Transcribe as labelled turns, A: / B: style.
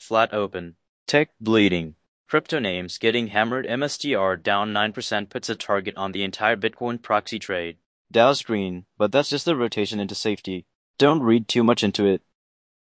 A: flat open. Tech bleeding. Crypto names getting hammered. MSTR down 9% puts a target on the entire Bitcoin proxy trade. Dow's green, but that's just the rotation into safety. Don't read too much into it.